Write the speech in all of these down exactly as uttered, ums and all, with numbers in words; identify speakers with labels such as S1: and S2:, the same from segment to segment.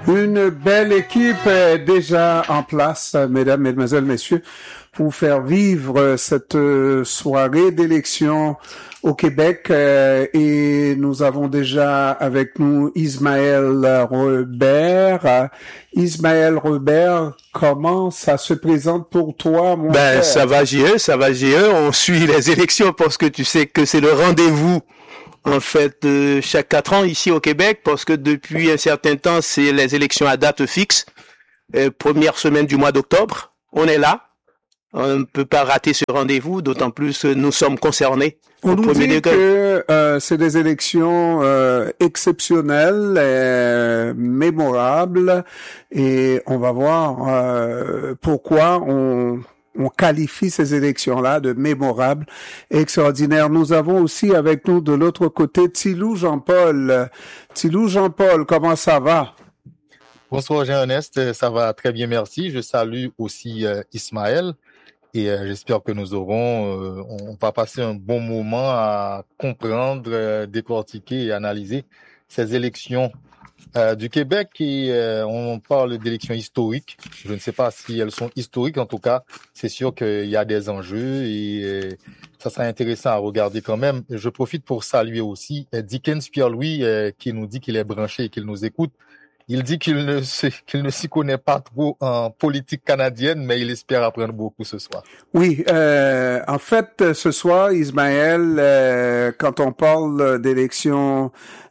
S1: Une belle équipe est déjà en place, mesdames, mesdemoiselles, messieurs, pour faire vivre cette soirée d'élection au Québec. Et nous avons déjà avec nous Ismaël Robert. Ismaël Robert, comment ça se présente pour toi, mon
S2: Ben,
S1: frère?
S2: ça va, J E, ça va, J E. On suit les élections parce que tu sais que c'est le rendez-vous, en fait, euh, chaque quatre ans ici au Québec, parce que depuis un certain temps, c'est les élections à date fixe. Euh, première semaine du mois d'octobre, on est là. On ne peut pas rater ce rendez-vous, d'autant plus que nous sommes concernés.
S1: On nous dit degré. que euh, c'est des élections euh, exceptionnelles, euh, mémorables, et on va voir euh, pourquoi on... on qualifie ces élections-là de mémorables et extraordinaires. Nous avons aussi avec nous de l'autre côté Thilou Jean-Paul. Thilou Jean-Paul, comment ça va?
S3: Bonsoir Jean-Ernest, ça va très bien, merci. Je salue aussi euh, Ismaël et euh, j'espère que nous aurons, euh, on va passer un bon moment à comprendre, euh, décortiquer et analyser ces élections Euh, du Québec. Et euh, on parle d'élections historiques. Je ne sais pas si elles sont historiques. En tout cas, c'est sûr qu'il y a des enjeux et euh, ça sera intéressant à regarder quand même. Je profite pour saluer aussi euh, Dickens Pierre-Louis euh, qui nous dit qu'il est branché et qu'il nous écoute. Il dit qu'il ne sait, qu'il ne s'y connaît pas trop en politique canadienne, mais il espère apprendre beaucoup ce soir.
S1: Oui, euh, en fait, ce soir, Ismaël, euh, quand on parle d'élections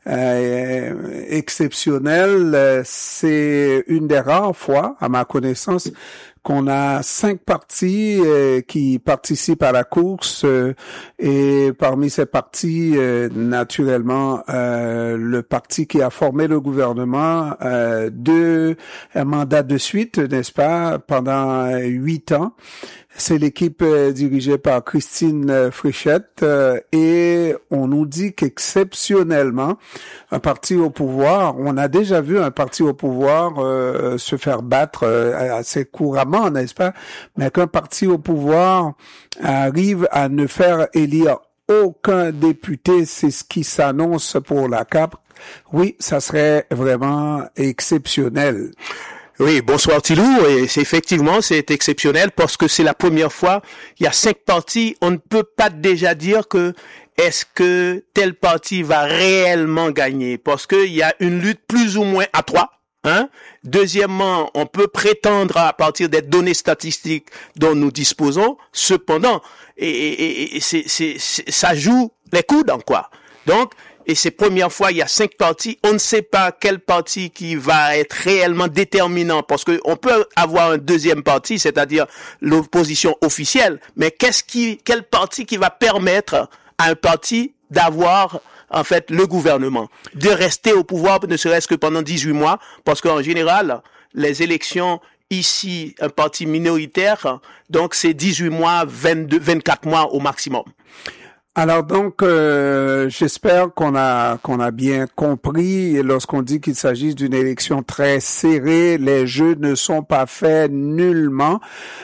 S1: euh, exceptionnelles, c'est une des rares fois, à ma connaissance, qu'on a cinq partis euh, qui participent à la course euh, et parmi ces partis, euh, naturellement, euh, le parti qui a formé le gouvernement euh, deux mandats de suite, n'est-ce pas, pendant huit ans. C'est l'équipe euh, dirigée par Christine euh, Fréchette euh, et on nous dit qu'exceptionnellement, un parti au pouvoir, on a déjà vu un parti au pouvoir euh, se faire battre euh, assez couramment, n'est-ce pas? Mais qu'un parti au pouvoir arrive à ne faire élire aucun député, c'est ce qui s'annonce pour la C A Q. Oui, ça serait vraiment exceptionnel.
S2: Oui, bonsoir Thilou. Et c'est effectivement, c'est exceptionnel parce que c'est la première fois. Il y a cinq partis. On ne peut pas déjà dire que est-ce que tel parti va réellement gagner parce qu'il y a une lutte plus ou moins à trois. Hein? Deuxièmement, on peut prétendre à partir des données statistiques dont nous disposons. Cependant, et, et, et c'est, c'est, c'est, ça joue les coudes en quoi. Donc, et c'est première fois, il y a cinq partis. On ne sait pas quel parti qui va être réellement déterminant parce que on peut avoir un deuxième parti, c'est-à-dire l'opposition officielle. Mais qu'est-ce qui, quel parti qui va permettre à un parti d'avoir, en fait, le gouvernement, de rester au pouvoir, ne serait-ce que pendant dix-huit mois, parce qu'en général, les élections ici, un parti minoritaire, donc c'est dix-huit mois, vingt-deux, vingt-quatre mois au maximum.
S1: Alors donc, euh, j'espère qu'on a qu'on a bien compris lorsqu'on dit qu'il s'agit d'une élection très serrée, les jeux ne sont pas faits nullement.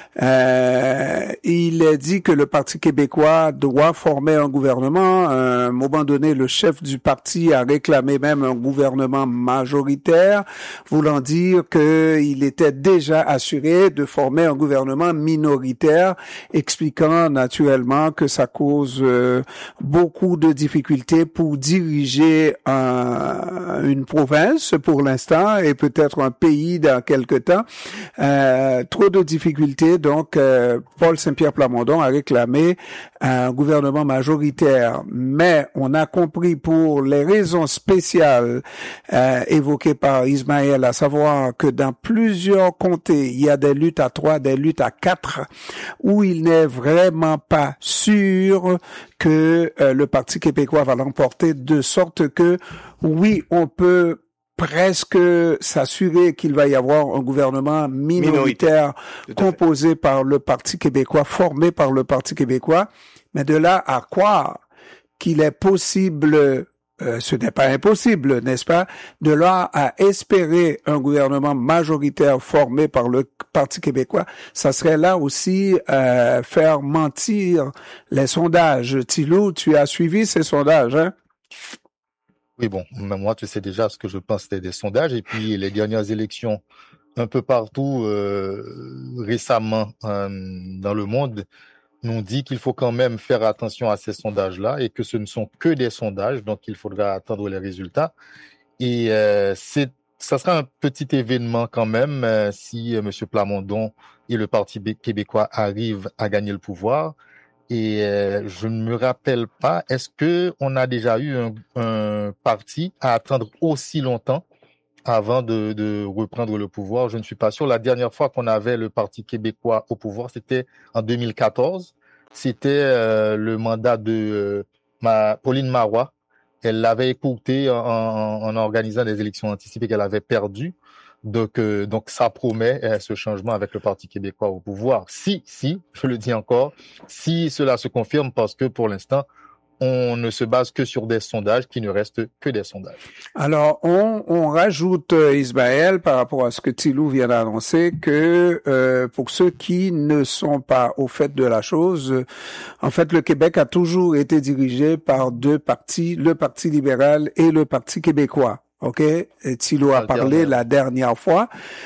S1: Euh, il est dit que le Parti québécois doit former un gouvernement. À un moment donné, le chef du parti a réclamé même un gouvernement majoritaire, voulant dire qu'il était déjà assuré de former un gouvernement minoritaire, expliquant naturellement que ça cause euh, beaucoup de difficultés pour diriger un, une province pour l'instant et peut-être un pays dans quelque temps. Euh, trop de difficultés. Donc, euh, Paul Saint-Pierre Plamondon a réclamé un gouvernement majoritaire. Mais on a compris pour les raisons spéciales euh, évoquées par Ismaël, à savoir que dans plusieurs comtés, il y a des luttes à trois, des luttes à quatre, où il n'est vraiment pas sûr que euh, le Parti québécois va l'emporter, de sorte que, oui, on peut presque s'assurer qu'il va y avoir un gouvernement minoritaire composé par le Parti québécois, formé par le Parti québécois, mais de là à croire qu'il est possible, euh, ce n'est pas impossible, n'est-ce pas, de là à espérer un gouvernement majoritaire formé par le Parti québécois, ça serait là aussi euh, faire mentir les sondages. Thilou, tu as suivi ces sondages, hein?
S3: Oui, bon, mais moi, tu sais déjà ce que je pense des, des sondages. Et puis, les dernières élections un peu partout euh, récemment euh, dans le monde nous dit qu'il faut quand même faire attention à ces sondages-là et que ce ne sont que des sondages, donc il faudra attendre les résultats. Et euh, c'est, ça sera un petit événement quand même euh, si euh, M. Plamondon et le Parti québécois arrivent à gagner le pouvoir. Et euh, je ne me rappelle pas, est-ce que on a déjà eu un, un parti à attendre aussi longtemps avant de, de reprendre le pouvoir? Je ne suis pas sûr. La dernière fois qu'on avait le Parti québécois au pouvoir, c'était en deux mille quatorze. C'était euh, le mandat de euh, ma, Pauline Marois. Elle l'avait écourté en, en, en organisant des élections anticipées qu'elle avait perdues. Donc, euh, donc ça promet euh, ce changement avec le Parti québécois au pouvoir. Si, si, je le dis encore, si cela se confirme, parce que pour l'instant, on ne se base que sur des sondages qui ne restent que des sondages.
S1: Alors, on, on rajoute, euh, Ismaël, par rapport à ce que Thilou vient d'annoncer, que euh, pour ceux qui ne sont pas au fait de la chose, euh, en fait, le Québec a toujours été dirigé par deux partis, le Parti libéral et le Parti québécois. OK? Thilou a parlé la dernière fois.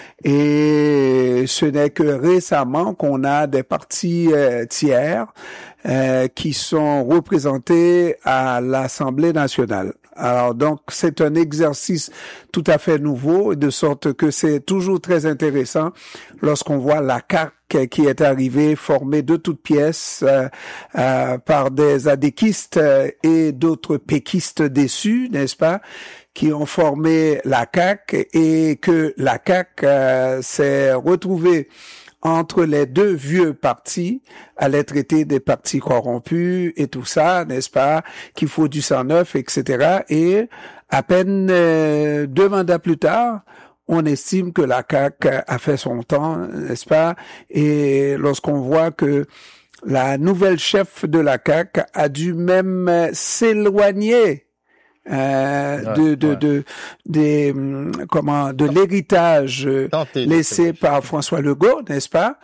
S1: Et ce n'est que récemment qu'on a des partis euh, tiers euh, qui sont représentés à l'Assemblée nationale. Alors donc c'est un exercice tout à fait nouveau, de sorte que c'est toujours très intéressant lorsqu'on voit la C A Q qui est arrivée formée de toutes pièces euh, euh, par des adéquistes et d'autres péquistes déçus, n'est-ce pas, qui ont formé la C A Q et que la C A Q euh, s'est retrouvée entre les deux vieux partis, allait traiter des partis corrompus et tout ça, n'est-ce pas, qu'il faut du sang neuf, et cetera. Et à peine euh, deux mandats plus tard, on estime que la C A Q a fait son temps, n'est-ce pas? Et lorsqu'on voit que la nouvelle chef de la C A Q a dû même s'éloigner Euh, de,
S3: ouais,
S1: de,
S3: ouais.
S1: de, des, comment, de l'héritage laissé par François Legault, n'est-ce pas?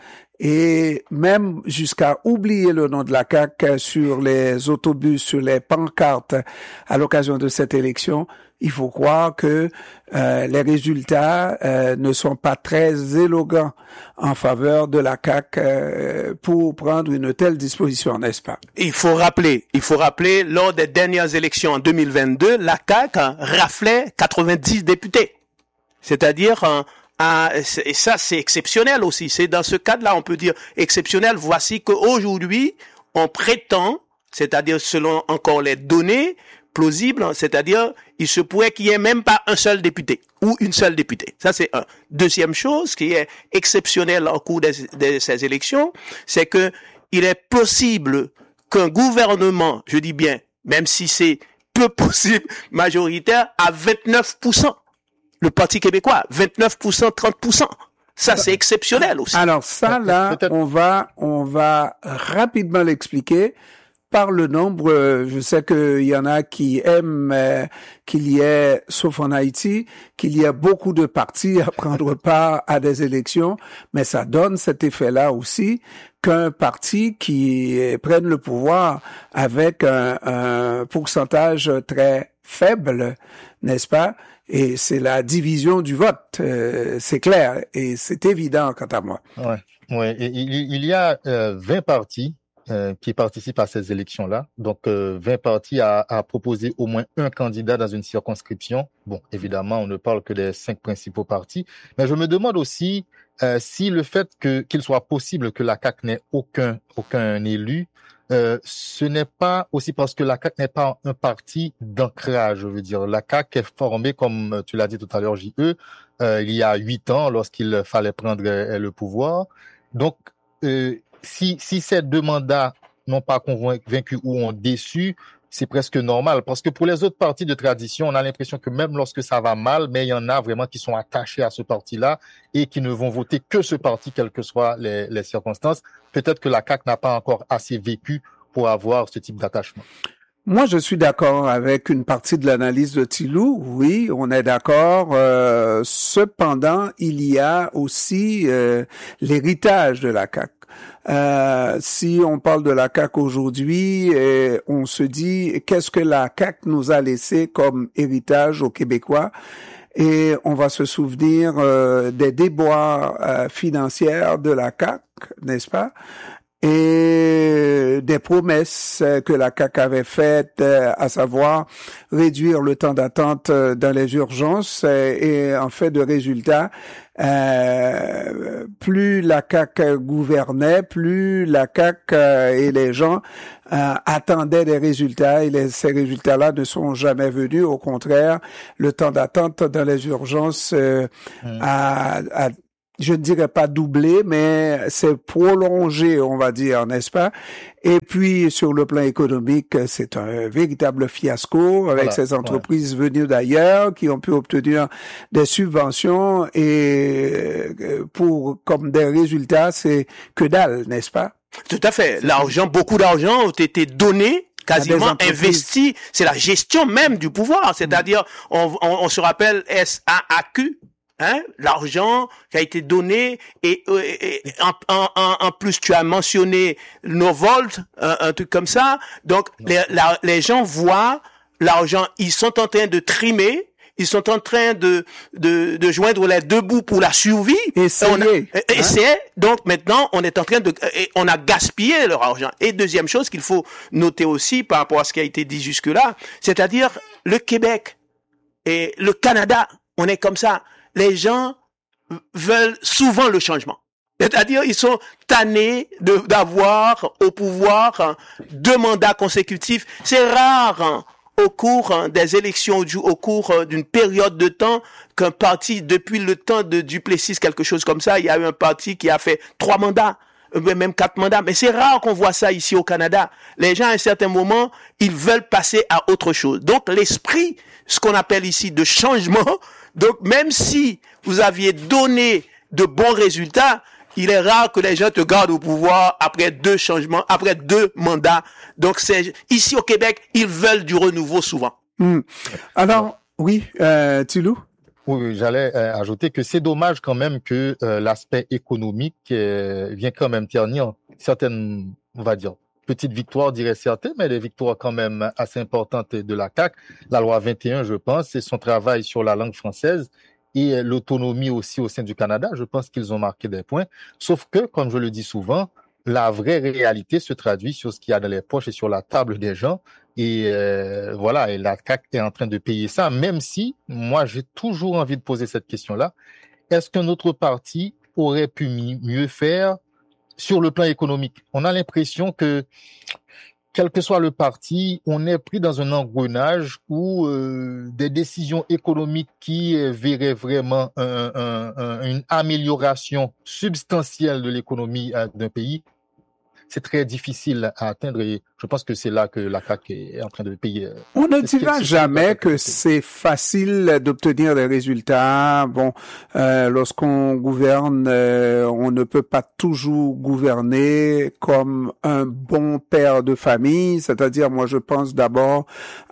S1: Et même jusqu'à oublier le nom de la C A Q sur les autobus, sur les pancartes à l'occasion de cette élection. Il faut croire que euh, les résultats euh, ne sont pas très élégants en faveur de la C A Q euh, pour prendre une telle disposition, n'est-ce pas?
S2: Il faut rappeler, il faut rappeler, lors des dernières élections en deux mille vingt-deux, la C A Q raflait quatre-vingt-dix députés. C'est-à-dire, euh, euh, et ça c'est exceptionnel aussi. C'est dans ce cadre-là, on peut dire exceptionnel. Voici qu'aujourd'hui, on prétend, c'est-à-dire selon encore les données plausible, c'est-à-dire il se pourrait qu'il n'y ait même pas un seul député ou une seule députée. Ça, c'est un. Deuxième chose qui est exceptionnelle en cours de, de ces élections, c'est que il est possible qu'un gouvernement, je dis bien, même si c'est peu possible, majoritaire, à vingt-neuf pour cent. Le Parti québécois, vingt-neuf pour cent, trente pour cent. Ça, c'est exceptionnel aussi.
S1: Alors ça, là, on va, on va rapidement l'expliquer. Par le nombre, je sais qu'il y en a qui aiment euh, qu'il y ait, sauf en Haïti, qu'il y ait beaucoup de partis à prendre part à des élections, mais ça donne cet effet-là aussi qu'un parti qui prenne le pouvoir avec un, un pourcentage très faible, n'est-ce pas? Et c'est la division du vote, euh, c'est clair et c'est évident quant à moi.
S3: Ouais, ouais. Et il, il y a euh, vingt partis Euh, qui participent à ces élections-là. Donc, euh, vingt partis à, à proposer au moins un candidat dans une circonscription. Bon, évidemment, on ne parle que des cinq principaux partis. Mais je me demande aussi euh, si le fait que qu'il soit possible que la C A Q n'ait aucun aucun élu, euh, ce n'est pas aussi parce que la C A Q n'est pas un parti d'ancrage. Je veux dire, la C A Q est formée, comme tu l'as dit tout à l'heure, J E, euh, il y a huit ans, lorsqu'il fallait prendre euh, le pouvoir. Donc, euh, Si, si ces deux mandats n'ont pas convaincu ou ont déçu, c'est presque normal. Parce que pour les autres partis de tradition, on a l'impression que même lorsque ça va mal, mais il y en a vraiment qui sont attachés à ce parti-là et qui ne vont voter que ce parti, quelles que soient les, les circonstances. Peut-être que la C A Q n'a pas encore assez vécu pour avoir ce type d'attachement.
S1: Moi, je suis d'accord avec une partie de l'analyse de Thilou. Oui, on est d'accord. Euh, cependant, il y a aussi euh, l'héritage de la C A Q. euh, si on parle de la C A Q aujourd'hui, et on se dit qu'est-ce que la C A Q nous a laissé comme héritage aux Québécois? Et on va se souvenir euh, des déboires euh, financières de la C A Q, n'est-ce pas? Et des promesses que la C A Q avait faites, à savoir réduire le temps d'attente dans les urgences, et en fait de résultat, euh, plus la C A Q gouvernait, plus la C A Q et les gens euh, attendaient des résultats, et les, ces résultats-là ne sont jamais venus. Au contraire, le temps d'attente dans les urgences euh, mmh. a, a je ne dirais pas doublé, mais c'est prolongé, on va dire, n'est-ce pas? Et puis, sur le plan économique, c'est un véritable fiasco avec voilà, ces entreprises ouais. venues d'ailleurs qui ont pu obtenir des subventions et pour, comme des résultats, c'est que dalle, n'est-ce pas?
S2: Tout à fait. L'argent, beaucoup d'argent ont été donnés, quasiment investis. C'est la gestion même du pouvoir. C'est-à-dire, on, on, on se rappelle S A A Q. Hein, l'argent qui a été donné et, et, et en, en, en plus tu as mentionné Novolt, un, un truc comme ça. Donc les, la, les gens voient l'argent, ils sont en train de trimer, ils sont en train de de, de joindre les deux bouts pour la survie.
S1: Essayer. On a,
S2: hein? Essayer. Donc maintenant on est en train de, on a gaspillé leur argent. Et deuxième chose qu'il faut noter aussi par rapport à ce qui a été dit jusque-là, c'est-à-dire le Québec et le Canada, on est comme ça. Les gens veulent souvent le changement. C'est-à-dire, ils sont tannés de, d'avoir au pouvoir deux mandats consécutifs. C'est rare au cours des élections, au cours d'une période de temps, qu'un parti, depuis le temps de Duplessis, quelque chose comme ça, il y a eu un parti qui a fait trois mandats, même quatre mandats. Mais c'est rare qu'on voit ça ici au Canada. Les gens, à un certain moment, ils veulent passer à autre chose. Donc, l'esprit, ce qu'on appelle ici de changement. Donc, même si vous aviez donné de bons résultats, il est rare que les gens te gardent au pouvoir après deux changements, après deux mandats. Donc, c'est ici au Québec, ils veulent du renouveau souvent.
S1: Mmh. Alors, oui, euh, Thilou?
S3: Oui, j'allais euh, ajouter que c'est dommage quand même que euh, l'aspect économique euh, vient quand même ternir certaines, on va dire, petites victoires, dirais certains, mais des victoires quand même assez importantes de la C A Q. La loi vingt et un, je pense, c'est son travail sur la langue française et l'autonomie aussi au sein du Canada. Je pense qu'ils ont marqué des points. Sauf que, comme je le dis souvent, la vraie réalité se traduit sur ce qu'il y a dans les poches et sur la table des gens. Et euh, voilà, et la C A Q est en train de payer ça, même si, moi, j'ai toujours envie de poser cette question-là. Est-ce qu'un autre parti aurait pu mieux faire sur le plan économique? On a l'impression que, quel que soit le parti, on est pris dans un engrenage où euh, des décisions économiques qui euh, verraient vraiment un, un, un, une amélioration substantielle de l'économie euh, d'un pays, c'est très difficile à atteindre et je pense que c'est là que la C A Q est en train de payer.
S1: On ne dira jamais que c'est facile d'obtenir des résultats. Bon, euh, lorsqu'on gouverne, euh, on ne peut pas toujours gouverner comme un bon père de famille. C'est-à-dire, moi, je pense d'abord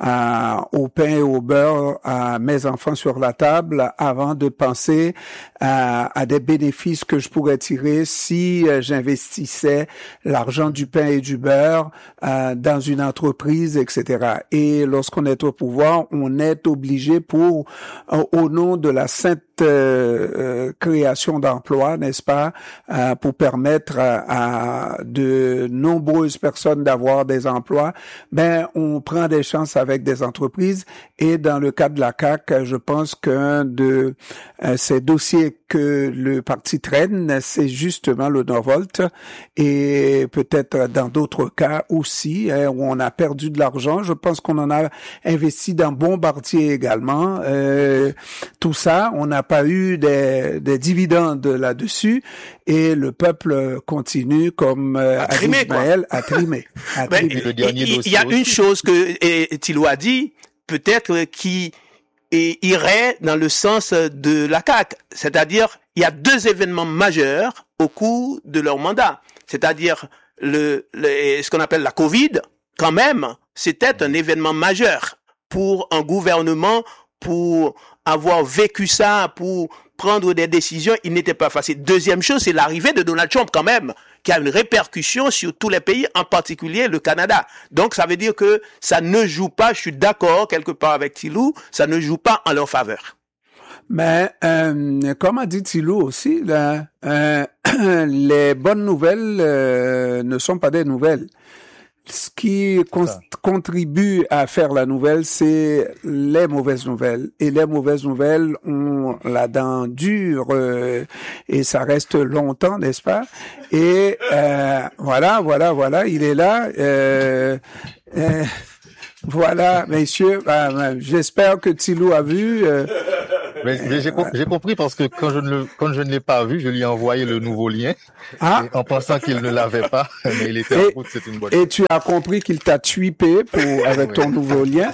S1: à, au pain et au beurre, à mes enfants sur la table, avant de penser à, à des bénéfices que je pourrais tirer si euh, j'investissais l'argent du pain et du beurre euh, dans une entreprise, et cetera. Et lorsqu'on est au pouvoir, on est obligé pour, euh, au nom de la sainte euh, euh, création d'emplois, n'est-ce pas, euh, pour permettre à, à de nombreuses personnes d'avoir des emplois, ben on prend des chances avec des entreprises. Et dans le cas de la C A Q, je pense qu'un de euh, ces dossiers que le parti traîne, c'est justement le Novolt, et peut-être dans d'autres cas aussi, hein, où on a perdu de l'argent. Je pense qu'on en a investi dans Bombardier également. Euh, tout ça, on n'a pas eu des, des dividendes là-dessus, et le peuple continue, comme euh,
S2: à trimer,
S1: Ismaël, à trimer. À
S2: ben,
S1: trimer.
S2: Le dernier il, il y a aussi. Une chose que Thilou a dit, peut-être qui et irait dans le sens de la C A Q. C'est-à-dire, il y a deux événements majeurs au cours de leur mandat. C'est-à-dire, le, le ce qu'on appelle la COVID, quand même, c'était un événement majeur pour un gouvernement, pour avoir vécu ça, pour prendre des décisions. Il n'était pas facile. Deuxième chose, c'est l'arrivée de Donald Trump, quand même, qui a une répercussion sur tous les pays, en particulier le Canada. Donc, ça veut dire que ça ne joue pas, je suis d'accord quelque part avec Thilou, ça ne joue pas en leur faveur.
S1: Mais, euh, comme a dit Thilou aussi, là, euh, les bonnes nouvelles euh, ne sont pas des nouvelles. Ce qui con- contribue à faire la nouvelle, c'est les mauvaises nouvelles. Et les mauvaises nouvelles ont la dent dure euh, et ça reste longtemps, n'est-ce pas? Et euh, voilà, voilà, voilà, il est là. Euh, euh, voilà, messieurs, bah, j'espère que Thilou a vu. Euh,
S3: Mais, mais j'ai, j'ai compris parce que quand je ne le, quand je ne l'ai pas vu, je lui ai envoyé le nouveau lien
S1: ah,
S3: et en pensant qu'il ne l'avait pas, mais il était en route, c'est une bonne chose.
S1: Et tu as compris qu'il t'a tuipé pour avec ton nouveau lien.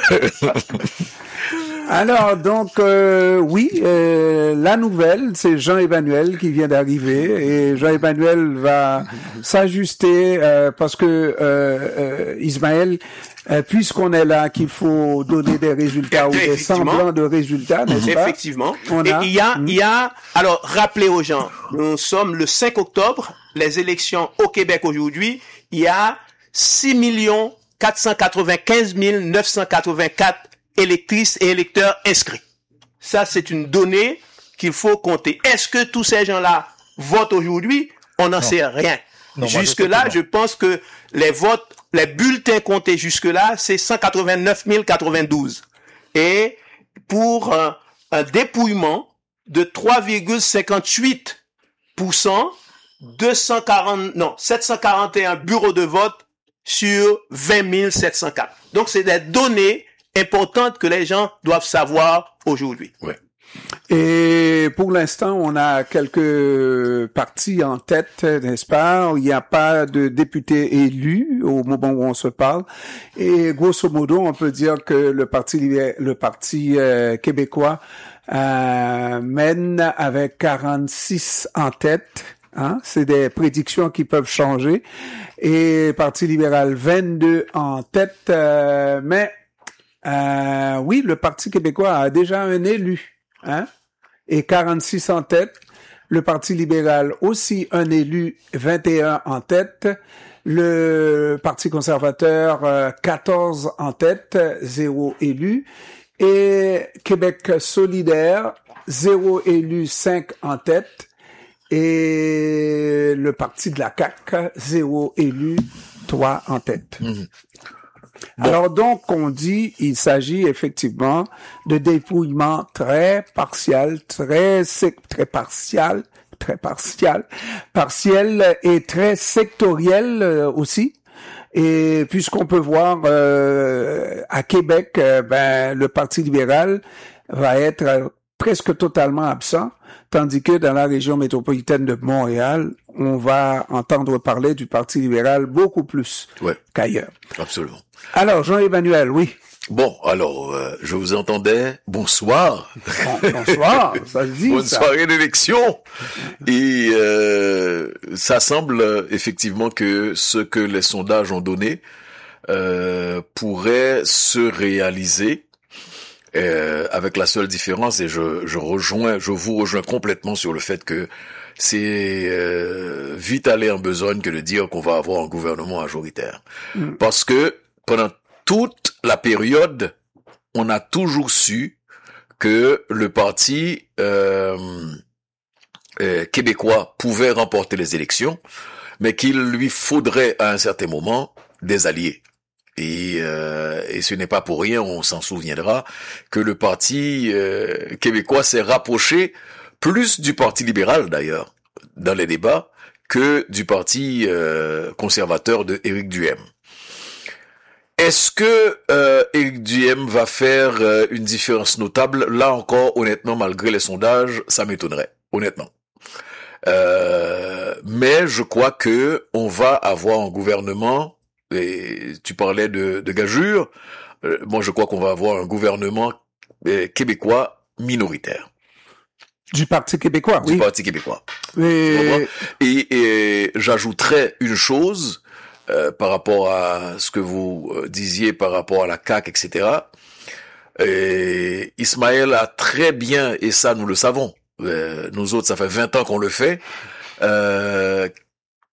S1: Alors donc euh, oui, euh, la nouvelle, c'est Jean-Emmanuel qui vient d'arriver et Jean-Emmanuel va s'ajuster euh, parce que euh, euh, Ismaël, euh, puisqu'on est là, qu'il faut donner des résultats ou des semblants de résultats, n'est-ce pas?
S2: Effectivement.
S1: On
S2: Et
S1: a,
S2: il y a,
S1: hmm.
S2: il y a, alors rappelez aux gens, nous sommes le cinq octobre, les élections au Québec aujourd'hui, il y a six millions quatre cent quatre-vingt-quinze mille neuf cent quatre-vingt-quatre électrices et électeurs inscrits. Ça, c'est une donnée qu'il faut compter. Est-ce que tous ces gens-là votent aujourd'hui? On n'en sait rien. Non, jusque-là, je, je pense que les votes, les bulletins comptés jusque-là, c'est cent quatre-vingt-neuf mille quatre-vingt-douze. Et pour un, un dépouillement de trois virgule cinquante-huit pour cent, deux cent quarante, non, sept cent quarante et un bureaux de vote sur vingt mille sept cent quatre. Donc, c'est des données importantes que les gens doivent savoir aujourd'hui.
S4: Ouais.
S1: Et pour l'instant, on a quelques partis en tête, n'est-ce pas? Il n'y a pas de députés élus au moment où on se parle. Et grosso modo, on peut dire que le parti le parti euh, québécois euh, mène avec quarante-six en tête. Hein? C'est des prédictions qui peuvent changer. Et Parti libéral vingt-deux en tête, euh, mais Euh, oui, le Parti québécois a déjà un élu, hein, et quarante-six en tête. Le Parti libéral aussi un élu, vingt et un en tête. Le Parti conservateur, euh, quatorze en tête, zéro élu. Et Québec solidaire, zéro élu, cinq en tête. Et le Parti de la C A Q, zéro élu, trois en tête. Mmh. Bon. Alors donc, on dit, il s'agit effectivement de dépouillement très partial, très très partial, très partial, partiel et très sectoriel euh, aussi. Et puisqu'on peut voir euh, à Québec, euh, ben le Parti libéral va être euh, presque totalement absent, tandis que dans la région métropolitaine de Montréal, on va entendre parler du Parti libéral beaucoup plus
S4: ouais,
S1: qu'ailleurs.
S4: Absolument.
S1: Alors, Jean-Emmanuel, oui.
S4: Bon, alors, euh, je vous entendais. Bonsoir.
S1: Bon, bonsoir, ça se dit,
S4: Bonne
S1: ça.
S4: soirée d'élection. Et euh, ça semble euh, effectivement que ce que les sondages ont donné euh, pourrait se réaliser. Euh, avec la seule différence, et je, je rejoins, je vous rejoins complètement sur le fait que c'est euh, vite aller en besogne que de dire qu'on va avoir un gouvernement majoritaire. Mm. Parce que pendant toute la période, on a toujours su que le parti euh, euh, québécois pouvait remporter les élections, mais qu'il lui faudrait à un certain moment des alliés. Et, euh, et ce n'est pas pour rien, on s'en souviendra, que le Parti euh, québécois s'est rapproché plus du Parti libéral d'ailleurs, dans les débats, que du Parti euh, conservateur de Éric Duhem. Est-ce que euh, Éric Duhem va faire euh, une différence notable? Là encore, honnêtement, malgré les sondages, ça m'étonnerait, honnêtement. Euh, mais je crois que on va avoir un gouvernement. Et tu parlais de, de gageure. Euh, moi, je crois qu'on va avoir un gouvernement euh, québécois minoritaire.
S1: Du Parti québécois,
S4: du
S1: oui.
S4: Du Parti québécois.
S1: Et,
S4: et, et j'ajouterais une chose euh, par rapport à ce que vous euh, disiez par rapport à la C A Q, et cetera. Et Ismaël a très bien, et ça nous le savons, euh, nous autres, ça fait vingt ans qu'on le fait, euh,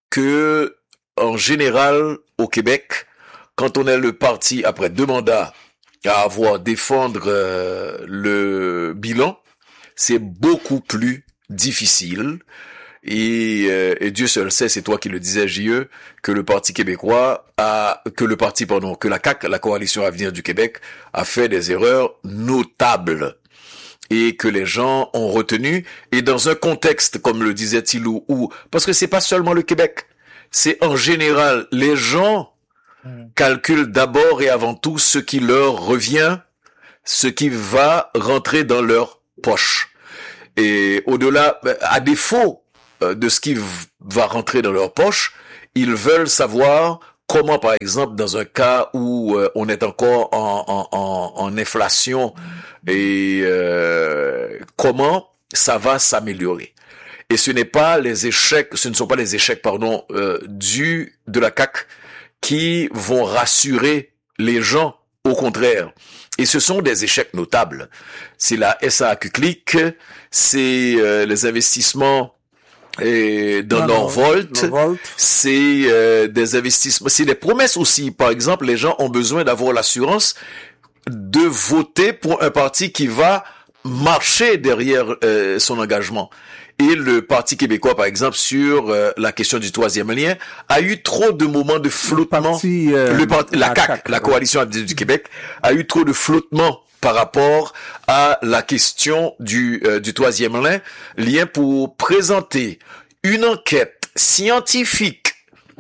S4: que, en général, au Québec, quand on est le parti après deux mandats à avoir défendre euh, le bilan, c'est beaucoup plus difficile. Et, euh, et Dieu seul sait, c'est toi qui le disais, J E, que le Parti québécois a, que le parti, pardon, que la C A Q, la Coalition Avenir du Québec, a fait des erreurs notables. Et que les gens ont retenu, et dans un contexte, comme le disait Tilou, où, parce que c'est pas seulement le Québec, c'est en général, les gens mmh. calculent d'abord et avant tout ce qui leur revient, ce qui va rentrer dans leur poche. Et au-delà, à défaut de ce qui va rentrer dans leur poche, ils veulent savoir comment, par exemple, dans un cas où euh, on est encore en, en, en, en inflation, et euh, comment ça va s'améliorer. Et ce n'est pas les échecs, ce ne sont pas les échecs, pardon, euh, du de la C A Q qui vont rassurer les gens. Au contraire. Et ce sont des échecs notables. C'est la S A Q Click, c'est euh, les investissements et dans Norvolt, c'est euh, des investissements, c'est des promesses aussi. Par exemple, les gens ont besoin d'avoir l'assurance de voter pour un parti qui va marcher derrière euh, son engagement. Et le Parti québécois, par exemple, sur euh, la question du troisième lien, a eu trop de moments de flottement. Le parti, euh, le parti, la, la C A Q, la Coalition Avenir du Québec, a eu trop de flottement par rapport à la question du euh, du troisième lien, lien pour présenter une enquête scientifique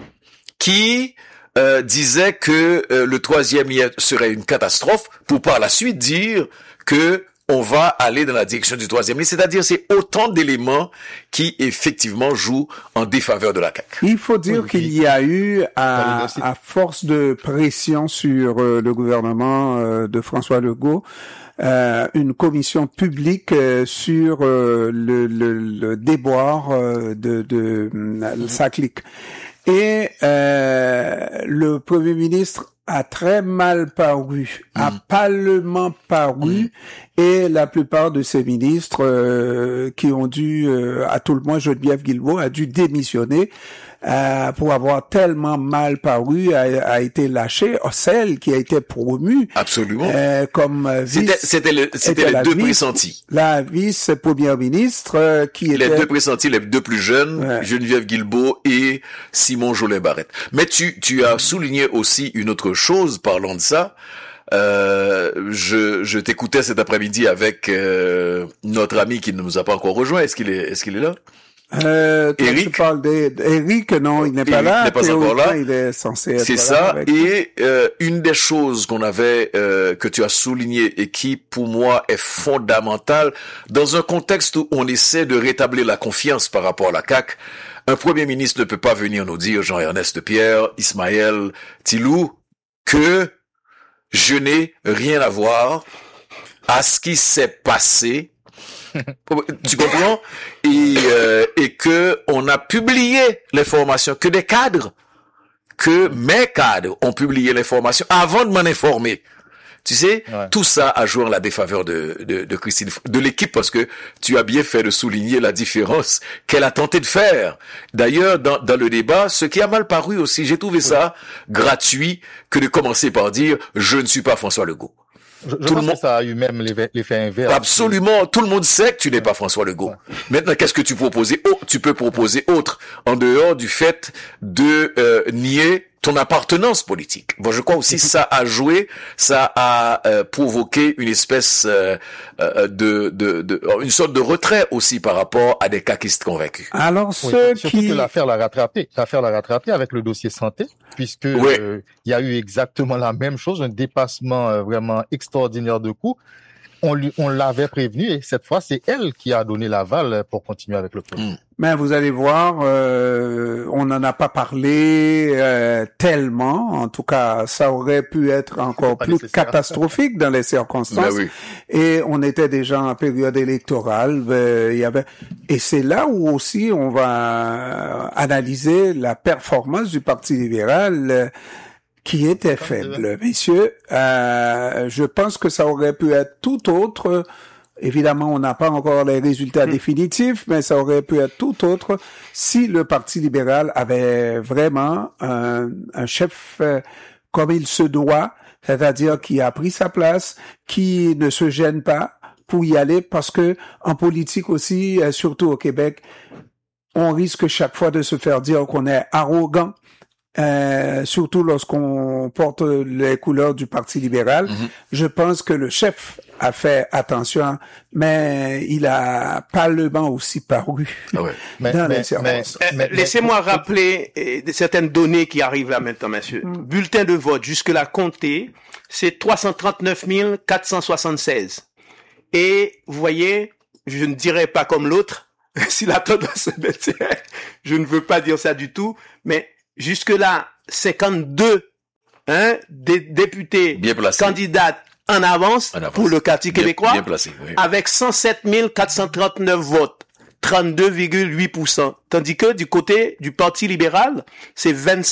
S4: qui euh, disait que euh, le troisième lien serait une catastrophe, pour par la suite dire que on va aller dans la direction du troisième lien. C'est-à-dire, c'est autant d'éléments qui, effectivement, jouent en défaveur de la C A Q.
S1: Il faut dire oui, qu'il y a eu, à, à force de pression sur euh, le gouvernement euh, de François Legault, euh, une commission publique euh, sur euh, le, le, le déboire euh, de, de euh, S A C L I C. Et euh, le Premier ministre a très mal paru, mmh. a palement paru, mmh. et la plupart de ces ministres euh, qui ont dû, euh, à tout le moins Geneviève Guilbeault, a dû démissionner euh, pour avoir tellement mal paru, a, a été lâchée. Celle qui a été promue,
S4: absolument,
S1: euh, comme vice,
S4: c'était, c'était, le, c'était les deux vice, pressentis.
S1: La vice-première ministre euh, qui
S4: les
S1: était...
S4: Les deux pressentis, les deux plus jeunes, ouais. Geneviève Guilbeault et Simon Jolin-Barrette. Mais tu, tu as souligné aussi une autre chose, parlant de ça. Euh, je, je t'écoutais cet après-midi avec euh, notre ami qui ne nous a pas encore rejoint. Est-ce qu'il est, est-ce qu'il est là?
S1: Euh, Eric. Tu parles d'Eric, non, il n'est pas
S4: Eric
S1: là.
S4: n'est pas encore là.
S1: Il est censé être
S4: C'est
S1: là
S4: ça.
S1: Avec
S4: et euh, une des choses qu'on avait, euh, que tu as souligné et qui, pour moi, est fondamentale dans un contexte où on essaie de rétablir la confiance par rapport à la C A Q. Un premier ministre ne peut pas venir nous dire, Jean-Ernest Pierre, Ismaël Tilou, que je n'ai rien à voir à ce qui s'est passé. Tu comprends? Et, euh, et que on a publié l'information, que des cadres, que mes cadres ont publié l'information avant de m'en informer. Tu sais, ouais. Tout ça a joué en la défaveur de, de, de Christine, de l'équipe, parce que tu as bien fait de souligner la différence qu'elle a tenté de faire. D'ailleurs, dans, dans le débat, ce qui a mal paru aussi, j'ai trouvé ça ouais. gratuit que de commencer par dire « je ne suis pas François Legault ».
S3: Je, je tout pense le monde... que ça a eu même l'effet inverse.
S4: Absolument. Tout le monde sait que tu n'es pas François Legault. Ouais. Maintenant, qu'est-ce que tu proposes? Oh, tu peux proposer autre, en dehors du fait de euh, nier ton appartenance politique. Bon, je crois aussi ça a joué, ça a euh, provoqué une espèce euh, euh, de, de, de, une sorte de retrait aussi par rapport à des caquistes convaincus.
S1: Alors, ceux
S3: oui, surtout
S1: qui...
S3: que l'affaire l'a rattrapé, l'affaire l'a rattrapé avec le dossier santé, puisque
S4: oui.
S3: euh, il y a eu exactement la même chose, un dépassement euh, vraiment extraordinaire de coûts. On, lui, on l'avait prévenu et cette fois, c'est elle qui a donné l'aval pour continuer avec le projet.
S1: Mmh. Mais vous allez voir, euh, on n'en a pas parlé euh, tellement. En tout cas, ça aurait pu être encore plus nécessaire. Catastrophique dans les circonstances.
S4: Ben oui.
S1: Et on était déjà en période électorale. Ben, il y avait, et c'est là où aussi on va analyser la performance du Parti libéral. Euh, qui était faible, messieurs. Euh, je pense que ça aurait pu être tout autre Évidemment, on n'a pas encore les résultats mmh. définitifs, mais ça aurait pu être tout autre si le Parti libéral avait vraiment un, un chef euh, comme il se doit, c'est-à-dire qui a pris sa place, qui ne se gêne pas pour y aller, parce que en politique aussi, surtout au Québec, on risque chaque fois de se faire dire qu'on est arrogant, euh, surtout lorsqu'on porte les couleurs du Parti libéral. Mm-hmm. Je pense que le chef a fait attention, mais il a palement aussi paru
S4: ah ouais.
S1: mais, dans mais, les mais,
S2: mais, Laissez-moi mais, rappeler euh, certaines données qui arrivent là maintenant, messieurs. Mm. Bulletin de vote, jusque-là compté, c'est trois cent trente-neuf mille quatre cent soixante-seize. Et vous voyez, je ne dirais pas comme l'autre, si la tendance se maintient, je ne veux pas dire ça du tout, mais jusque-là, cinquante-deux hein, dé- députés, candidates en avance, en avance pour le quartier bien, québécois,
S4: bien placé, oui.
S2: avec cent sept mille quatre cent trente-neuf votes, trente-deux virgule huit pour cent. Tandis que du côté du Parti libéral, c'est vingt-cinq